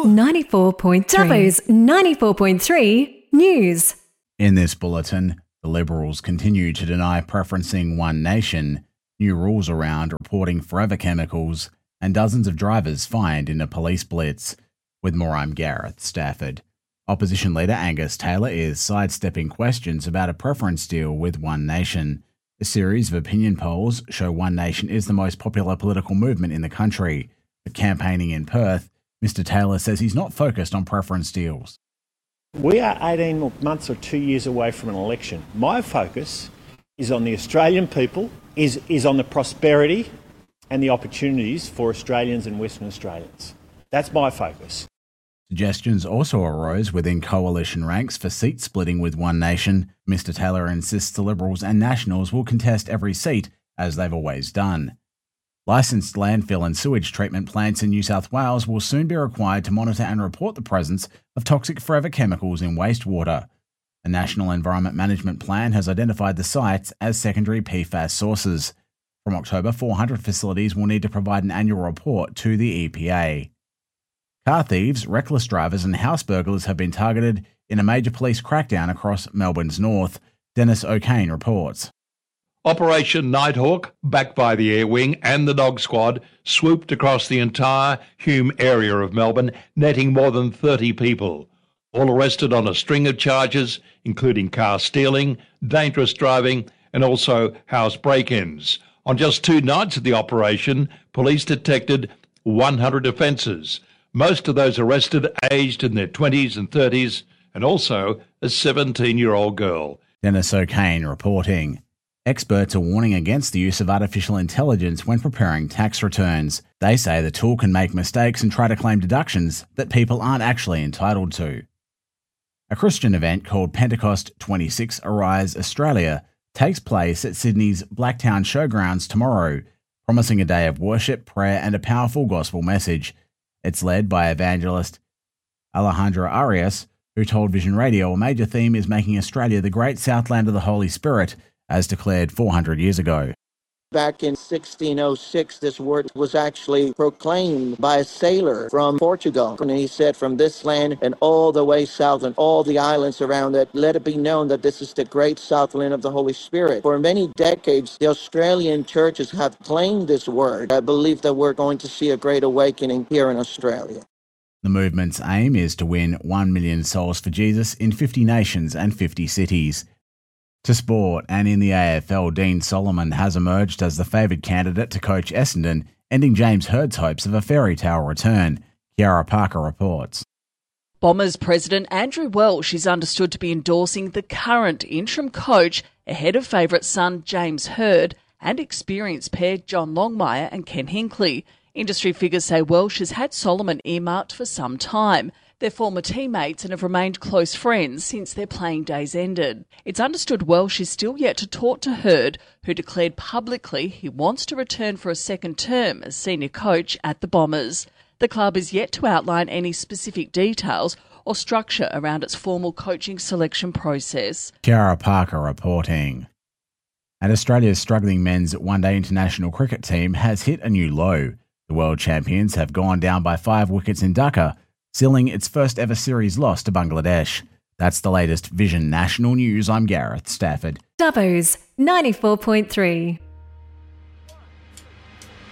94.3. Dubbo's 94.3 News. In this bulletin, the Liberals continue to deny preferencing One Nation, new rules around reporting forever chemicals, and dozens of drivers fined in a police blitz. With more, I'm Gareth Stafford. Opposition leader Angus Taylor is sidestepping questions about a preference deal with One Nation. A series of opinion polls show One Nation is the most popular political movement in the country. But campaigning in Perth, Mr Taylor says he's not focused on preference deals. We are 18 months or 2 years away from an election. My focus is on the Australian people, is on the prosperity and the opportunities for Australians and Western Australians. That's my focus. Suggestions also arose within coalition ranks for seat splitting with One Nation. Mr Taylor insists the Liberals and Nationals will contest every seat, as they've always done. Licensed landfill and sewage treatment plants in New South Wales will soon be required to monitor and report the presence of toxic forever chemicals in wastewater. A National Environment Management Plan has identified the sites as secondary PFAS sources. From October, 400 facilities will need to provide an annual report to the EPA. Car thieves, reckless drivers and house burglars have been targeted in a major police crackdown across Melbourne's north. Dennis O'Kane reports. Operation Nighthawk, backed by the Air Wing and the Dog Squad, swooped across the entire Hume area of Melbourne, netting more than 30 people, all arrested on a string of charges, including car stealing, dangerous driving, and also house break-ins. On just 2 nights of the operation, police detected 100 offences. Most of those arrested aged in their 20s and 30s, and also a 17-year-old girl. Dennis O'Kane reporting. Experts are warning against the use of artificial intelligence when preparing tax returns. They say the tool can make mistakes and try to claim deductions that people aren't actually entitled to. A Christian event called Pentecost 26 Arise Australia takes place at Sydney's Blacktown Showgrounds tomorrow, promising a day of worship, prayer and a powerful gospel message. It's led by evangelist Alejandra Arias, who told Vision Radio a major theme is making Australia the great Southland of the Holy Spirit, as declared 400 years ago. Back in 1606, this word was actually proclaimed by a sailor from Portugal. And he said, from this land and all the way south and all the islands around it, let it be known that this is the great Southland of the Holy Spirit. For many decades, the Australian churches have claimed this word. I believe that we're going to see a great awakening here in Australia. The movement's aim is to win 1 million souls for Jesus in 50 nations and 50 cities. To sport, and in the AFL, Dean Solomon has emerged as the favoured candidate to coach Essendon, ending James Hird's hopes of a fairy tale return. Kiara Parker reports. Bombers president Andrew Welsh is understood to be endorsing the current interim coach ahead of favourite son James Hird and experienced pair John Longmire and Ken Hinkley. Industry figures say Welsh has had Solomon earmarked for some time. They're former teammates and have remained close friends since their playing days ended. It's understood Welsh is still yet to talk to Hird, who declared publicly he wants to return for a second term as senior coach at the Bombers. The club is yet to outline any specific details or structure around its formal coaching selection process. Kiara Parker reporting. And Australia's struggling men's one-day international cricket team has hit a new low. The world champions have gone down by 5 wickets in Dhaka, sealing its first ever series loss to Bangladesh. That's the latest Vision National News. I'm Gareth Stafford. Dubbo's 94.3.